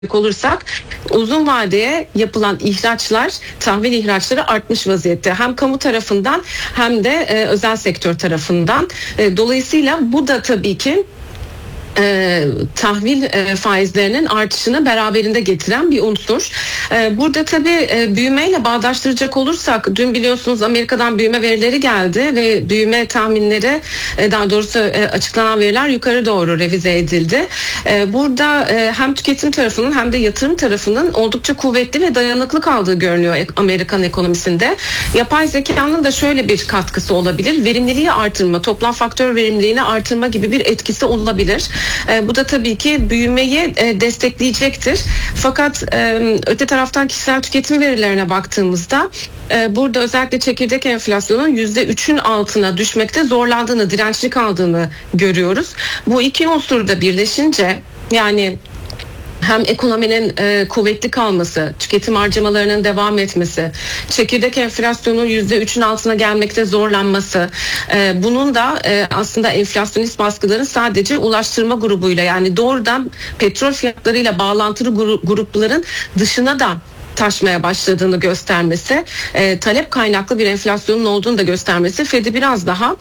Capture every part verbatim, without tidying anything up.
olursak uzun vadeye yapılan ihraçlar, tahvil ihraçları artmış vaziyette. Hem kamu tarafından hem de e, özel sektör tarafından. E, dolayısıyla bu da tabii ki E, tahvil e, faizlerinin artışını beraberinde getiren bir unsur. E, burada tabii e, büyümeyle bağdaştıracak olursak, dün biliyorsunuz Amerika'dan büyüme verileri geldi ve büyüme tahminleri, e, daha doğrusu e, açıklanan veriler yukarı doğru revize edildi. E, burada e, hem tüketim tarafının hem de yatırım tarafının oldukça kuvvetli ve dayanıklı kaldığı görünüyor Amerikan ekonomisinde. Yapay zekanın da şöyle bir katkısı olabilir: verimliliği artırma, toplam faktör verimliliğini artırma gibi bir etkisi olabilir. E, bu da tabii ki büyümeyi e, destekleyecektir. Fakat e, öte taraftan kişisel tüketim verilerine baktığımızda e, burada özellikle çekirdek enflasyonun yüzde üçün altına düşmekte zorlandığını, dirençli kaldığını görüyoruz. Bu iki unsur da birleşince, yani hem ekonominin e, kuvvetli kalması, tüketim harcamalarının devam etmesi, çekirdek enflasyonun yüzde üçün altına gelmekte zorlanması, e, bunun da e, aslında enflasyonist baskıların sadece ulaştırma grubuyla, yani doğrudan petrol fiyatlarıyla bağlantılı gru- grupların dışına da taşmaya başladığını göstermesi, e, talep kaynaklı bir enflasyonun olduğunu da göstermesi Fed'i biraz daha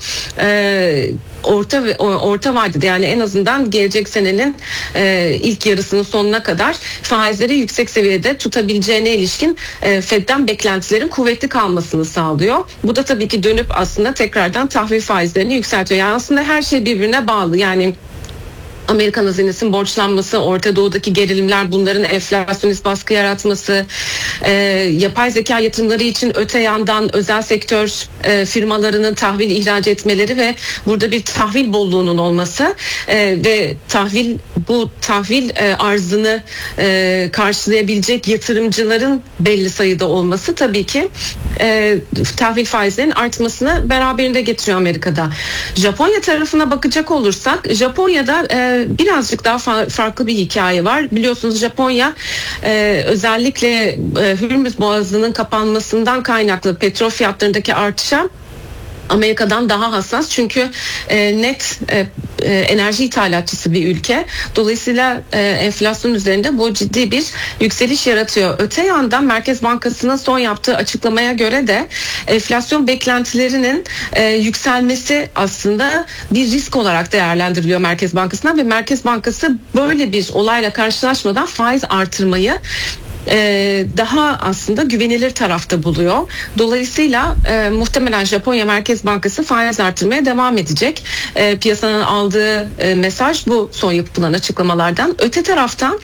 e, orta orta vadede, yani en azından gelecek senenin e, ilk yarısının sonuna kadar faizleri yüksek seviyede tutabileceğine ilişkin e, Fed'den beklentilerin kuvvetli kalmasını sağlıyor. Bu da tabii ki dönüp aslında tekrardan tahvil faizlerini yükseltiyor. Yani aslında her şey birbirine bağlı. Yani Amerikan hazinesinin borçlanması, Orta Doğu'daki gerilimler, bunların enflasyonist baskı yaratması, e, yapay zeka yatırımları için öte yandan özel sektör e, firmalarının tahvil ihraç etmeleri ve burada bir tahvil bolluğunun olması e, ve tahvil bu tahvil e, arzını e, karşılayabilecek yatırımcıların belli sayıda olması tabii ki e, tahvil faizlerinin artmasını beraberinde getiriyor Amerika'da. Japonya tarafına bakacak olursak, Japonya'da e, birazcık daha fa- farklı bir hikaye var. Biliyorsunuz Japonya e, özellikle e, Hürmüz Boğazı'nın kapanmasından kaynaklı petrol fiyatlarındaki artışa Amerika'dan daha hassas, çünkü e, net e, e, enerji ithalatçısı bir ülke. Dolayısıyla e, enflasyon üzerinde bu ciddi bir yükseliş yaratıyor. Öte yandan Merkez Bankası'nın son yaptığı açıklamaya göre de enflasyon beklentilerinin e, yükselmesi aslında bir risk olarak değerlendiriliyor Merkez Bankası'ndan ve Merkez Bankası böyle bir olayla karşılaşmadan faiz artırmayı Ee, daha aslında güvenilir tarafta buluyor. Dolayısıyla e, muhtemelen Japonya Merkez Bankası faiz artırmaya devam edecek. E, piyasanın aldığı e, mesaj bu son yapılan açıklamalardan. Öte taraftan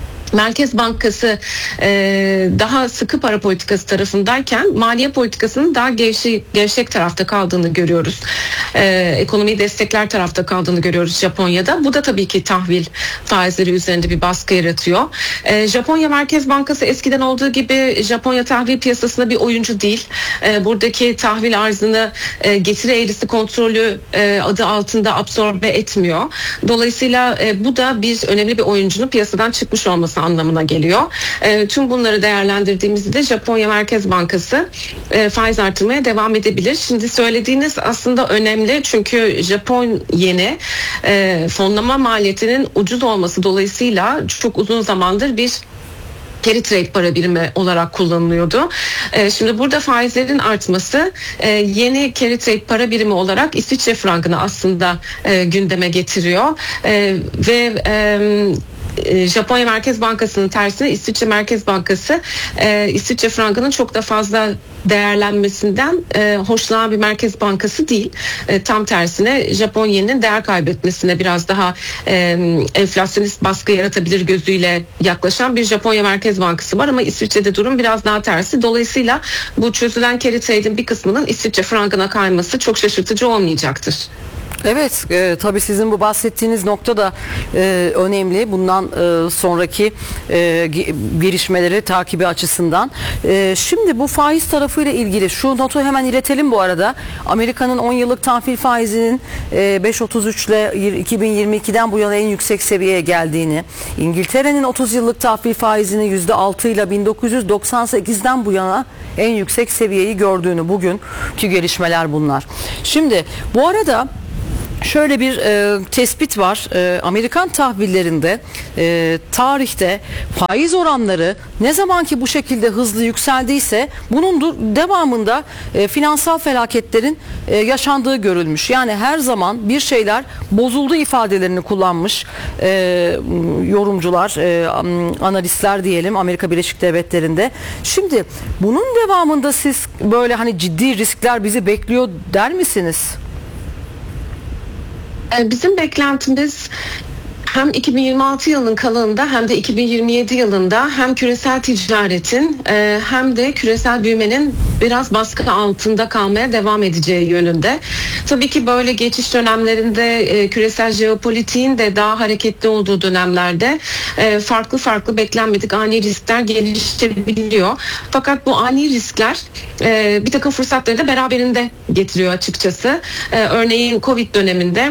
Merkez Bankası e, daha sıkı para politikası tarafındayken maliye politikasının daha gevşek, gevşek tarafta kaldığını görüyoruz. E, ekonomiyi destekler tarafta kaldığını görüyoruz Japonya'da. Bu da tabii ki tahvil faizleri üzerinde bir baskı yaratıyor. E, Japonya Merkez Bankası eskiden olduğu gibi Japonya tahvil piyasasında bir oyuncu değil. E, buradaki tahvil arzını e, getiri eğrisi kontrolü e, adı altında absorbe etmiyor. Dolayısıyla e, bu da bir önemli bir oyuncunun piyasadan çıkmış olması anlamına geliyor. E, tüm bunları değerlendirdiğimizde Japonya Merkez Bankası e, faiz artırmaya devam edebilir. Şimdi söylediğiniz aslında önemli, çünkü Japon yeni e, fonlama maliyetinin ucuz olması dolayısıyla çok uzun zamandır bir carry trade para birimi olarak kullanılıyordu. Ee, şimdi burada faizlerin artması e, yeni carry trade para birimi olarak İsviçre frangını aslında e, gündeme getiriyor e, ve e, Japonya Merkez Bankası'nın tersine İsviçre Merkez Bankası e, İsviçre frangının çok da fazla değerlenmesinden e, hoşlanan bir merkez bankası değil. E, tam tersine Japon yeninin değer kaybetmesine biraz daha e, enflasyonist baskı yaratabilir gözüyle yaklaşan bir Japonya Merkez Bankası var, ama İsviçre'de durum biraz daha tersi. Dolayısıyla bu çözülen carry trade'in bir kısmının İsviçre frangına kayması çok şaşırtıcı olmayacaktır. Evet, e, tabii sizin bu bahsettiğiniz nokta da e, önemli. Bundan e, sonraki e, gelişmeleri takibi açısından. E, şimdi bu faiz tarafıyla ilgili şu notu hemen iletelim bu arada. Amerika'nın on yıllık tahvil faizinin e, beş virgül otuz üç ile iki bin yirmi ikiden bu yana en yüksek seviyeye geldiğini, İngiltere'nin otuz yıllık tahvil faizinin yüzde altı ile bin dokuz yüz doksan sekizden bu yana en yüksek seviyeyi gördüğünü, bugünkü gelişmeler bunlar. Şimdi bu arada şöyle bir e, tespit var. E, Amerikan tahvillerinde e, tarihte faiz oranları ne zaman ki bu şekilde hızlı yükseldiyse bunun dur- devamında e, finansal felaketlerin e, yaşandığı görülmüş. Yani her zaman bir şeyler bozuldu ifadelerini kullanmış e, yorumcular, e, analistler diyelim Amerika Birleşik Devletleri'nde. Şimdi bunun devamında siz böyle hani ciddi riskler bizi bekliyor der misiniz? Bizim beklentimiz hem iki bin yirmi altı yılının kalanında hem de iki bin yirmi yedi yılında hem küresel ticaretin hem de küresel büyümenin biraz baskı altında kalmaya devam edeceği yönünde. Tabii ki böyle geçiş dönemlerinde küresel jeopolitiğin de daha hareketli olduğu dönemlerde farklı farklı beklenmedik ani riskler gelişebiliyor. Fakat bu ani riskler bir takım fırsatları da beraberinde getiriyor açıkçası. Örneğin Covid döneminde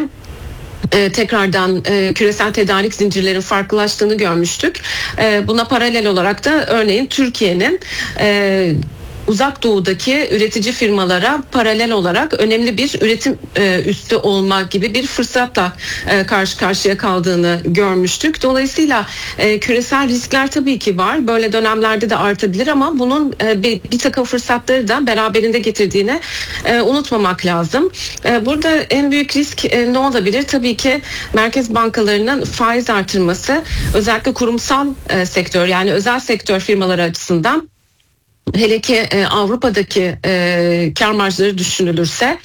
Ee, tekrardan e, küresel tedarik zincirlerin farklılaştığını görmüştük. E, buna paralel olarak da örneğin Türkiye'nin e, Uzak Doğu'daki üretici firmalara paralel olarak önemli bir üretim e, üssü olma gibi bir fırsatla e, karşı karşıya kaldığını görmüştük. Dolayısıyla e, küresel riskler tabii ki var. Böyle dönemlerde de artabilir ama bunun e, bir, bir takım fırsatları da beraberinde getirdiğini e, unutmamak lazım. E, burada en büyük risk e, ne olabilir? Tabii ki merkez bankalarının faiz artırması, özellikle kurumsal e, sektör yani özel sektör firmaları açısından. Hele ki e, Avrupa'daki e, kar marjları düşünülürse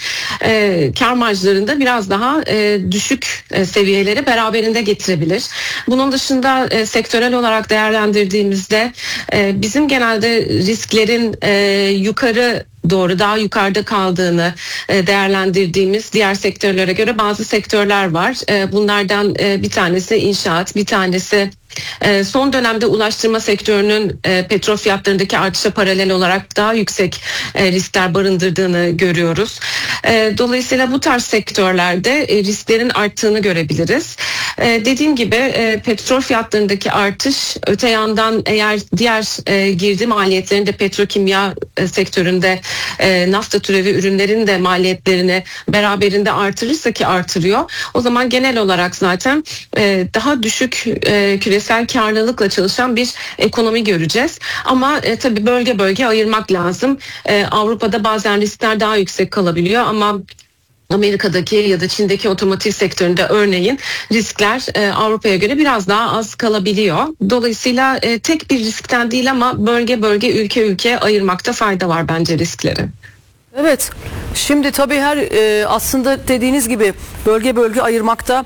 e, kar marjlarında biraz daha e, düşük e, seviyeleri beraberinde getirebilir. Bunun dışında e, sektörel olarak değerlendirdiğimizde e, bizim genelde risklerin e, yukarı doğru daha yukarıda kaldığını e, değerlendirdiğimiz diğer sektörlere göre bazı sektörler var. E, bunlardan e, bir tanesi inşaat, bir tanesi e, son dönemde ulaştırma sektörünün e, petrol fiyatlarındaki artışa paralel olarak daha yüksek e, riskler barındırdığını görüyoruz. E, dolayısıyla bu tarz sektörlerde e, risklerin arttığını görebiliriz. E, dediğim gibi e, petrol fiyatlarındaki artış, öte yandan eğer diğer e, girdi maliyetlerinde petrokimya e, sektöründe e, nafta türevi ürünlerin de maliyetlerini beraberinde artırırsa ki artırıyor. O zaman genel olarak zaten e, daha düşük e, küresel karlılıkla çalışan bir ekonomi göreceğiz. Ama e, tabii bölge bölge ayırmak lazım. E, Avrupa'da bazen riskler daha yüksek kalabiliyor ama Amerika'daki ya da Çin'deki otomotiv sektöründe örneğin riskler e, Avrupa'ya göre biraz daha az kalabiliyor. Dolayısıyla e, tek bir riskten değil ama bölge bölge ülke ülke ayırmakta fayda var bence riskleri. Evet. Şimdi tabii her e, aslında dediğiniz gibi bölge bölge ayırmakta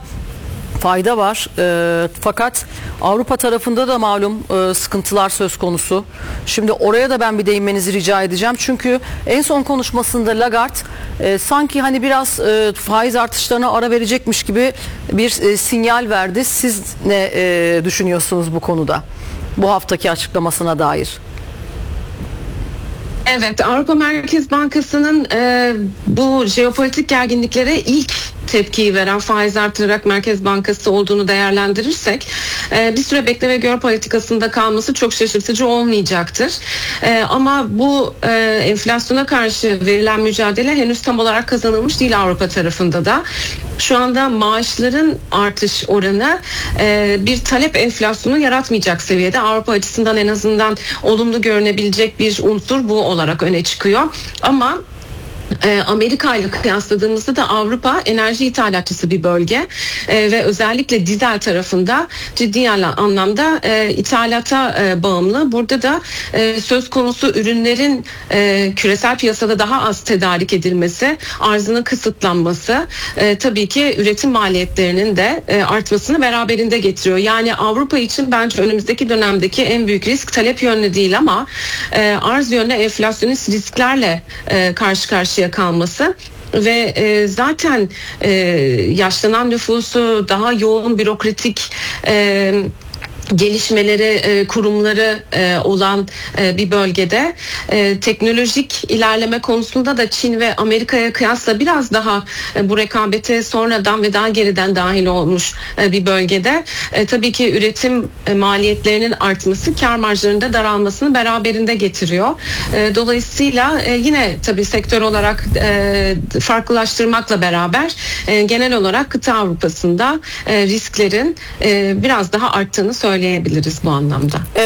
fayda var. E, fakat Avrupa tarafında da malum e, sıkıntılar söz konusu. Şimdi oraya da ben bir değinmenizi rica edeceğim. Çünkü en son konuşmasında Lagarde e, sanki hani biraz e, faiz artışlarına ara verecekmiş gibi bir e, sinyal verdi. Siz ne e, düşünüyorsunuz bu konuda? Bu haftaki açıklamasına dair. Evet, Avrupa Merkez Bankası'nın e, bu jeopolitik gerginliklere ilk tepkiyi veren faiz artırarak Merkez Bankası olduğunu değerlendirirsek e, bir süre bekle ve gör politikasında kalması çok şaşırtıcı olmayacaktır. E, ama bu e, enflasyona karşı verilen mücadele henüz tam olarak kazanılmış değil Avrupa tarafında da. Şu anda maaşların artış oranı e, bir talep enflasyonu yaratmayacak seviyede. Avrupa açısından en azından olumlu görünebilecek bir unsur bu olarak öne çıkıyor. Ama E, Amerika ile kıyasladığımızda da Avrupa enerji ithalatçısı bir bölge e, ve özellikle dizel tarafında ciddi anlamda e, ithalata e, bağımlı. Burada da e, söz konusu ürünlerin e, küresel piyasada daha az tedarik edilmesi, arzının kısıtlanması e, tabii ki üretim maliyetlerinin de e, artmasını beraberinde getiriyor. Yani Avrupa için bence önümüzdeki dönemdeki en büyük risk talep yönlü değil ama e, arz yönlü enflasyonist risklerle e, karşı karşıya kalması ve e, zaten e, yaşlanan nüfusu, daha yoğun bürokratik e, gelişmeleri, e, kurumları e, olan e, bir bölgede e, teknolojik ilerleme konusunda da Çin ve Amerika'ya kıyasla biraz daha e, bu rekabete sonradan ve daha geriden dahil olmuş e, bir bölgede. E, tabii ki üretim e, maliyetlerinin artması kar marjlarında daralmasını beraberinde getiriyor. E, dolayısıyla e, yine tabii sektör olarak e, farklılaştırmakla beraber e, genel olarak kıta Avrupa'sında e, risklerin e, biraz daha arttığını söyleyebiliriz bu anlamda.